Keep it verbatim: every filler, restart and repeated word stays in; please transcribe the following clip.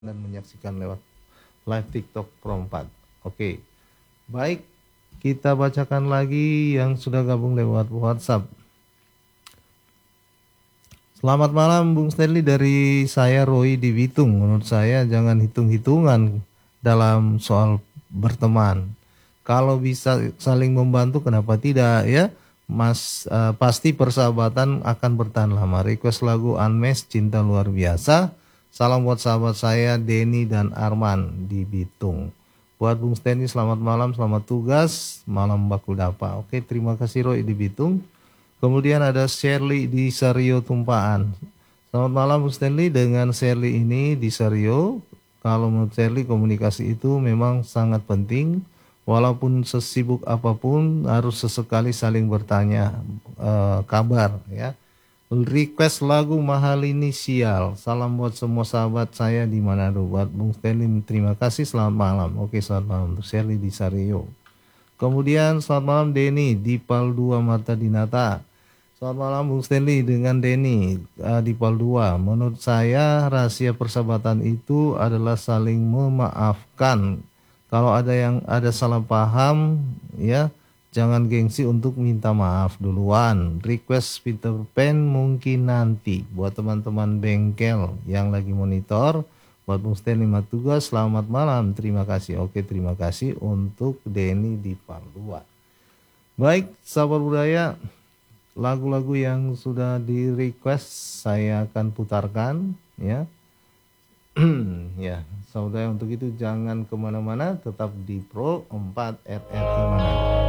dan menyaksikan lewat live TikTok Pro empat. Oke, baik, kita bacakan lagi yang sudah gabung lewat WhatsApp. Selamat malam Bung Stanley, dari saya Roy di Bitung. Menurut saya jangan hitung-hitungan dalam soal berteman. Kalau bisa saling membantu kenapa tidak ya? Mas uh, pasti persahabatan akan bertahan lama. Request lagu Unmesh, Cinta Luar Biasa. Salam buat sahabat saya Denny dan Arman di Bitung. Buat Bung Stanley selamat malam, selamat tugas, malam baku dapa. Oke, terima kasih Roy di Bitung. Kemudian ada Shirley di Sario Tumpaan. Selamat malam Bung Stanley, dengan Shirley ini di Sario. Kalau menurut Shirley komunikasi itu memang sangat penting. Walaupun sesibuk apapun harus sesekali saling bertanya uh, kabar ya. Request lagu Mahal Inisial. Salam buat semua sahabat saya di Manado. Buat Bung Stanley terima kasih, selamat malam. Oke, selamat malam untuk Shirley di Sario. Kemudian selamat malam Denny di Pal dua Marta Dinata. Selamat malam Bung Stanley dengan Denny uh, di Pal dua. Menurut saya rahasia persahabatan itu adalah saling memaafkan. Kalau ada yang ada salah paham ya, jangan gengsi untuk minta maaf duluan. Request Peter Pan mungkin nanti. Buat teman-teman bengkel yang lagi monitor, buat Bung Stanley Matugas, selamat malam. Terima kasih. Oke, terima kasih untuk Denny di Pal dua. Baik, sahabat budaya, lagu-lagu yang sudah di request saya akan putarkan ya. Ya, saudara, untuk itu jangan kemana-mana, tetap di Pro empat R R I Manado.